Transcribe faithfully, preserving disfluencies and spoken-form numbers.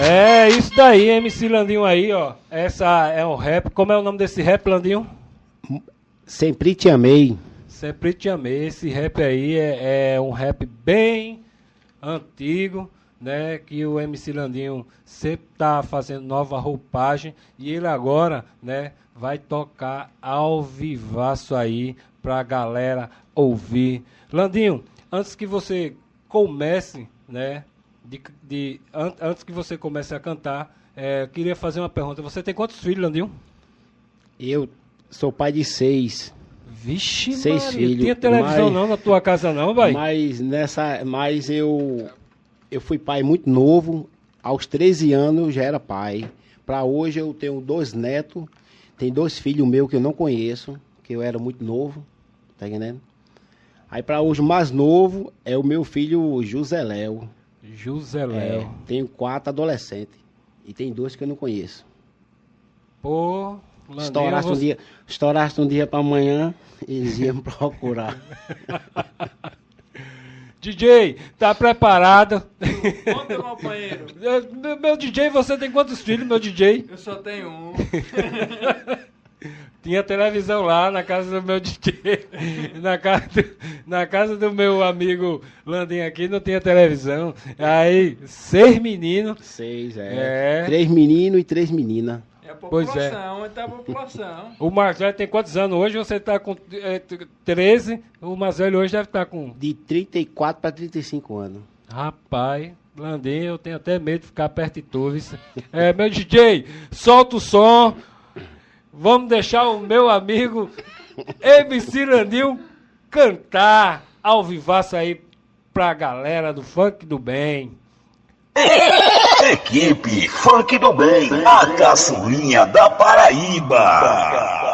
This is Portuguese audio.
É isso daí, M C Landinho aí, ó. Essa é um rap. Como é o nome desse rap, Landinho? Sempre Te Amei. Sempre Te Amei. Esse rap aí é, é um rap bem antigo, né? Que o M C Landinho sempre tá fazendo nova roupagem. E ele agora, né, vai tocar ao vivaço aí pra galera ouvir. Landinho, antes que você comece, né? De, de, an, antes que você comece a cantar, é, eu queria fazer uma pergunta. Você tem quantos filhos, Landinho? Eu sou pai de seis. Vixe, seis Maria, filhos. Tinha televisão mas, não na tua casa não, vai? Mas, nessa, mas eu, eu fui pai muito novo. Aos treze anos eu já era pai. Para hoje eu tenho dois netos. Tem dois filhos meus que eu não conheço, que eu era muito novo. Tá entendendo? Aí para hoje o mais novo é o meu filho José Léo. José Léo. É, tenho quatro adolescentes. E tem dois que eu não conheço. Pô, Landinho, Estourasse você... um dia, estourasse um dia para amanhã, eles iam me procurar. D J, tá preparado? Conta, meu companheiro. Meu, meu D J, você tem quantos filhos, meu D J? Eu só tenho um. Tinha televisão lá na casa do meu D J. Na casa do, na casa do meu amigo Landinho aqui não tinha televisão. Aí, seis meninos. Seis, é. É. Três meninos e três meninas. É a Pois é. população, é a população. O mais velho tem quantos anos hoje? Você tá com é, treze. O mais velho hoje deve estar com... De trinta e quatro para trinta e cinco anos. Rapaz, Landinho, eu tenho até medo de ficar perto de tu. Isso. É, meu D J, solta o som. Vamos deixar o meu amigo M C Landinho cantar ao vivaço aí pra galera do Funk do Bem. Equipe Funk do Bem, a caçulinha da Paraíba.